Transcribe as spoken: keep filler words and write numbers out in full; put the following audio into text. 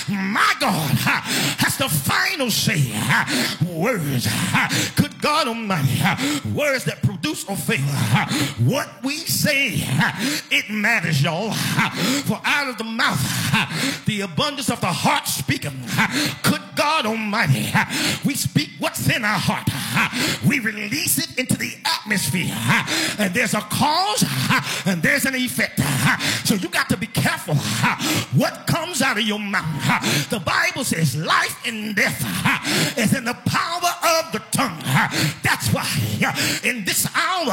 My God has the final say. Words, good God Almighty, words that produce or fail. What we say, it matters, y'all. For out of the mouth, the abundance of the heart speaking. Good God Almighty, we speak what's in our heart. We release it into the atmosphere. And there's a cause and there's an effect. So you got to be careful what comes out of your mouth. The Bible says life and death is in the power of the tongue. That's why in this hour